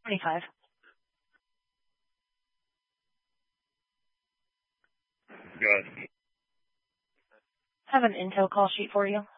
25. Good. Have an intel call sheet for you.